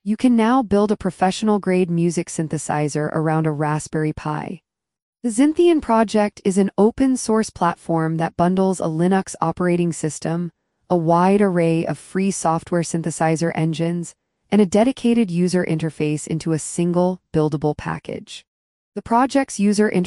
You can now build a professional-grade music synthesizer around a Raspberry Pi. The Zintian project is an open-source platform that bundles a Linux operating system, a wide array of free software synthesizer engines, and a dedicated user interface into a single, buildable package. The project's user